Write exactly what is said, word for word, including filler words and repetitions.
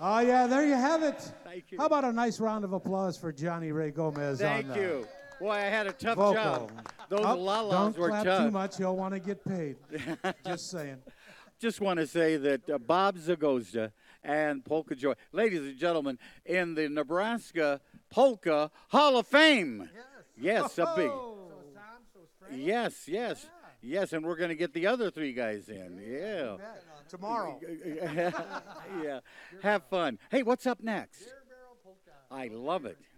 Oh, yeah, there you have it. Thank you. How about a nice round of applause for Johnny Ray Gomez Thank on you. Boy, I had a tough vocal. job. Those Oh, la-las don't were clap tough. too much. You'll want to get paid. Just saying. Just want to say that uh, Bob Zagozda and Polka Joy, ladies and gentlemen, in the Nebraska Polka Hall of Fame. Yes, yes a big. Yes, yes, yes, and we're going to get the other three guys in. Yeah. Tomorrow. Yeah. Have fun. Hey, what's up next? I love it.